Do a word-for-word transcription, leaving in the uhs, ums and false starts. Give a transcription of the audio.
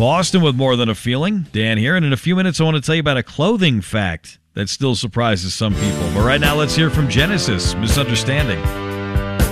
Boston with more than a feeling. Dan here, and in a few minutes I want to tell you about a clothing fact that still surprises some people. But right now, let's hear from Genesis, Misunderstanding.